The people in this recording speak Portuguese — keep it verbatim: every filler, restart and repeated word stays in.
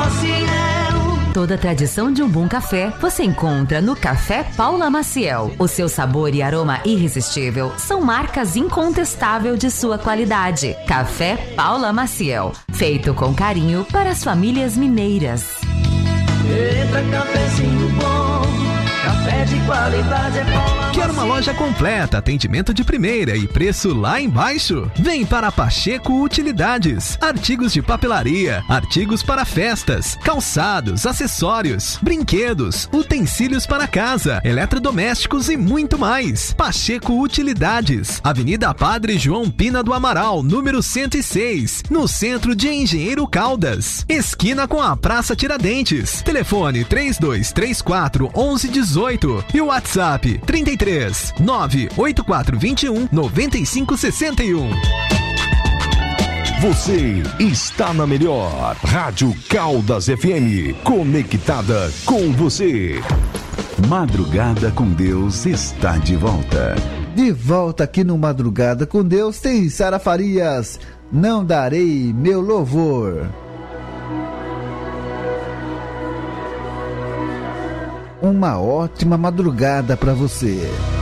Maciel. Toda a tradição de um bom café você encontra no Café Paula Maciel. O seu sabor e aroma irresistível são marcas incontestáveis de sua qualidade. Café Paula Maciel, feito com carinho para as famílias mineiras. Eita, cafezinho bom, café de qualidade é Paula. Quer uma loja completa, atendimento de primeira e preço lá embaixo? Vem para Pacheco Utilidades. Artigos de papelaria, artigos para festas, calçados, acessórios, brinquedos, utensílios para casa, eletrodomésticos e muito mais. Pacheco Utilidades, Avenida Padre João Pina do Amaral, número cento e seis, no centro de Engenheiro Caldas, esquina com a Praça Tiradentes. Telefone três dois três quatro, onze dezoito e o WhatsApp trinta e três, nove oito quatro dois um, nove cinco seis um. Você está na melhor Rádio Caldas F M, conectada com você. Madrugada com Deus está de volta. De volta aqui no Madrugada com Deus tem Sara Farias, Não Darei Meu Louvor. Uma ótima madrugada para você.